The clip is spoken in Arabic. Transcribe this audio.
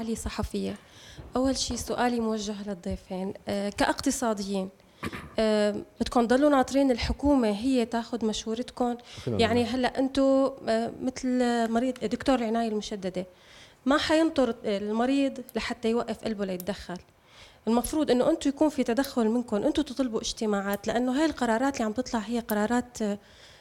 معالي صحفية. أول شيء سؤالي موجه للضيفين. كاقتصاديين بدكم تضلوا ناطرين الحكومة هي تاخذ مشورتكم؟ يعني هلا أنتم مثل مريض دكتور العناية المشددة ما حينطر المريض لحتى يوقف قلبه ليتدخل. المفروض انه انتم يكون في تدخل منكم، انتم تطلبوا اجتماعات، لانه هاي القرارات اللي عم تطلع هي قرارات